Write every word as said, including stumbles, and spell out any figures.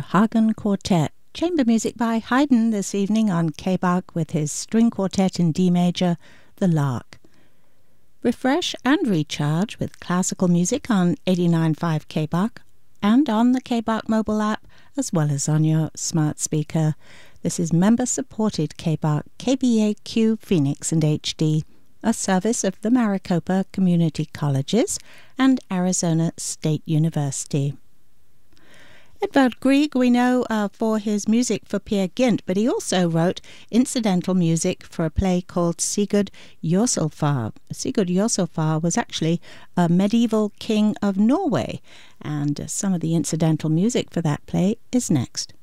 Hagen Quartet. Chamber music by Haydn this evening on K-Bach with his string quartet in D major, The Lark. Refresh and recharge with classical music on eighty-nine point five K-Bach and on the K-Bach mobile app as well as on your smart speaker. This is member-supported K-Bach K B A Q Phoenix and H D, a service of the Maricopa Community Colleges and Arizona State University. Edvard Grieg we know uh, for his music for Peer Gynt, but he also wrote incidental music for a play called Sigurd Jorsalfar. Sigurd Jorsalfar was actually a medieval king of Norway, and uh, some of the incidental music for that play is next.